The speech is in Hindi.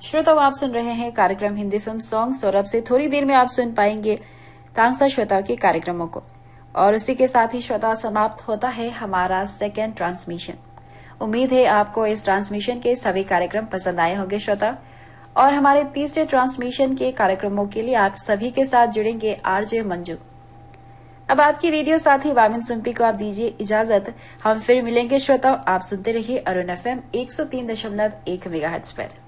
श्रोताओं, आप सुन रहे हैं कार्यक्रम हिंदी फिल्म सॉन्ग्स और अब से थोड़ी देर में आप सुन पाएंगे तांसा श्रोताओं के कार्यक्रमों को। और उसी के साथ ही श्रोताओं समाप्त होता है हमारा सेकेंड ट्रांसमिशन। उम्मीद है आपको इस ट्रांसमिशन के सभी कार्यक्रम पसंद आए होंगे श्रोता। और हमारे तीसरे ट्रांसमिशन के कार्यक्रमों के लिए आप सभी के साथ जुड़ेंगे आरजे मंजू। अब आपकी रेडियो साथी वामिन सुम्पी को आप दीजिए इजाजत। हम फिर मिलेंगे श्रोताओं। आप सुनते रहिए अरुण FM 103.1 मेगाहर्ट्ज पर।